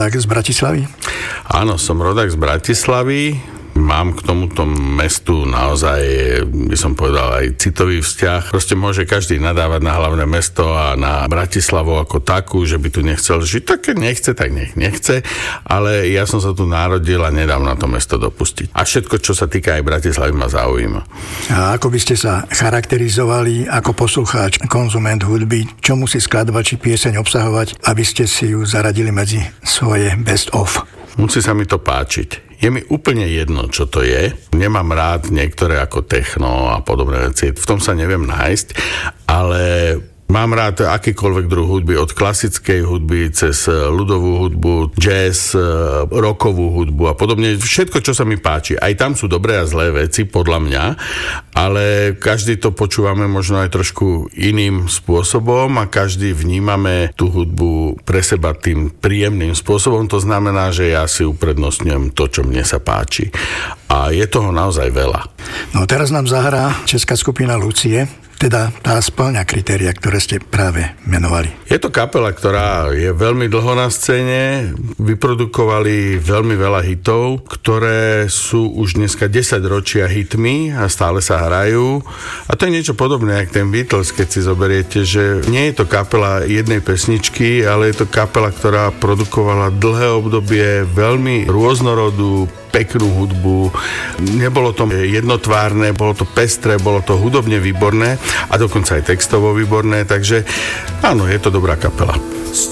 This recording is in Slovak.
rodák z Bratislavy? Áno, som rodák z Bratislavy. Mám k tomuto mestu naozaj, by som povedal, aj citový vzťah. Proste môže každý nadávať na hlavné mesto a na Bratislavu ako takú, že by tu nechcel žiť. Tak keď nechce, tak nechce. Ale ja som sa tu narodil a nedám na to mesto dopustiť. A všetko, čo sa týka aj Bratislavy, ma zaujíma. A ako by ste sa charakterizovali ako poslucháč, konzument hudby? Čo musí skladba či pieseň obsahovať, aby ste si ju zaradili medzi svoje best of? Musí sa mi to páčiť. Je mi úplne jedno, čo to je. Nemám rád niektoré ako techno a podobné veci. V tom sa neviem nájsť, ale mám rád akýkoľvek druh hudby, od klasickej hudby cez ľudovú hudbu, jazz, rockovú hudbu a podobne. Všetko, čo sa mi páči. Aj tam sú dobré a zlé veci, podľa mňa, ale každý to počúvame možno aj trošku iným spôsobom a každý vnímame tú hudbu pre seba tým príjemným spôsobom. To znamená, že ja si uprednostňujem to, čo mne sa páči. A je toho naozaj veľa. No teraz nám zahrá česká skupina Lucie. Teda tá spĺňa kritéria, ktoré ste práve menovali. Je to kapela, ktorá je veľmi dlho na scéne, vyprodukovali veľmi veľa hitov, ktoré sú už dneska 10 ročia hitmi a stále sa hrajú. A to je niečo podobné, jak ten Beatles, keď si zoberiete, že nie je to kapela jednej pesničky, ale je to kapela, ktorá produkovala dlhé obdobie veľmi rôznorodú, peknú hudbu. Nebolo to jednotvárne, bolo to pestré, bolo to hudobne výborné a dokonca aj textovo výborné, takže áno, je to dobrá kapela.